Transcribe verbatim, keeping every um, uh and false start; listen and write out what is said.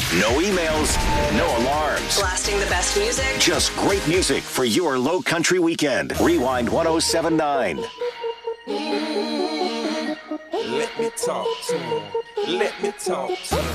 No emails, no alarms. Blasting the best music. Just great music for your low country weekend. Rewind one oh seven point nine. Let me talk to him. Let me talk to him.